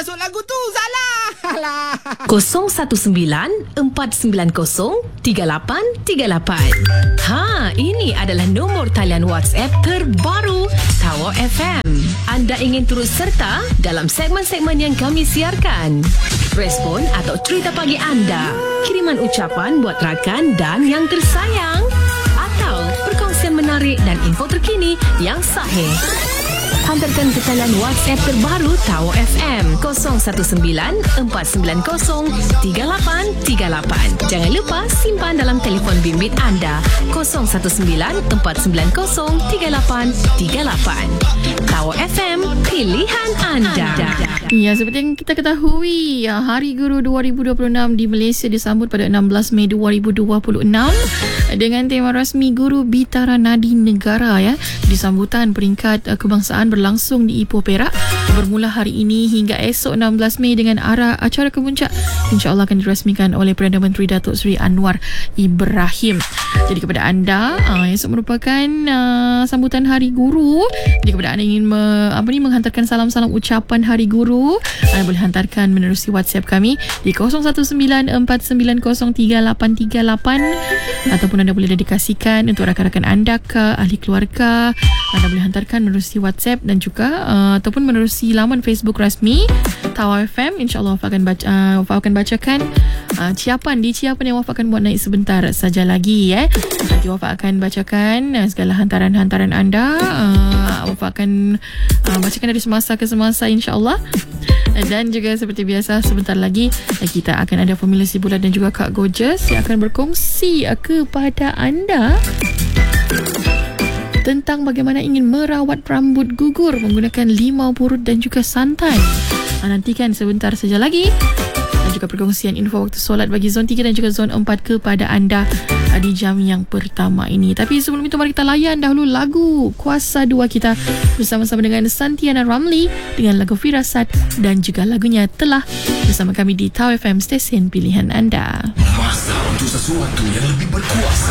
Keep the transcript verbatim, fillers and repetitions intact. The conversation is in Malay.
masuk lagu tu. Salah. Alah. kosong satu sembilan empat sembilan kosong tiga lapan tiga lapan. Ha, ini adalah nombor talian WhatsApp terbaru Tower F M. Anda ingin turut serta dalam segmen-segmen yang kami siarkan? Respon atau cerita pagi anda, kiriman ucapan buat rakan dan yang tersayang, atau perkongsian menarik dan info terkini yang sahih. Hantarkan ke talian WhatsApp terbaru Tower F M kosong satu sembilan empat sembilan kosong tiga lapan tiga lapan. Jangan lupa simpan dalam telefon bimbit anda kosong satu sembilan empat sembilan kosong tiga lapan tiga lapan. Tower F M, pilihan anda. Ya, seperti yang kita ketahui, Hari Guru dua ribu dua puluh enam di Malaysia disambut pada enam belas Mei dua ribu dua puluh enam dengan tema rasmi Guru Bitara Nadi Negara ya. Di sambutan peringkat kebangsaan berlangsung di Ipoh Perak bermula hari ini hingga esok enam belas Mei dengan arah acara kemuncak insya-Allah akan dirasmikan oleh Perdana Menteri Datuk Seri Anwar Ibrahim. Jadi kepada anda, uh, esok merupakan uh, sambutan Hari Guru. Jadi kepada anda ingin me, apa ni menghantarkan salam-salam ucapan Hari Guru, anda boleh hantarkan menerusi WhatsApp kami di kosong satu sembilan empat sembilan kosong tiga lapan tiga lapan, ataupun anda boleh dedikasikan untuk rakan-rakan anda ke ahli keluarga. Anda boleh hantarkan menerusi WhatsApp dan juga uh, ataupun menerusi laman Facebook rasmi Tower F M. InsyaAllah Wafak akan, baca, uh, Wafak akan bacakan uh, ciapan di ciapan yang Wafak akan buat naik sebentar saja lagi ya. Nanti Wafak akan bacakan uh, segala hantaran-hantaran anda. uh, Wafak akan uh, bacakan dari semasa ke semasa insyaAllah. Dan juga seperti biasa sebentar lagi kita akan ada formulasi bulan dan juga Kak Gorgeous yang akan berkongsi kepada anda tentang bagaimana ingin merawat rambut gugur menggunakan limau purut dan juga santan. Nantikan sebentar saja lagi. Dan juga perkongsian info waktu solat bagi zon tiga dan juga zon empat kepada anda di jam yang pertama ini. Tapi sebelum itu mari kita layan dahulu lagu Kuasa dua kita bersama-sama dengan Santiana Ramli dengan lagu Firasat dan juga lagunya Telah bersama kami di Tower F M, stesen pilihan anda. Masa untuk sesuatu yang lebih berkuasa.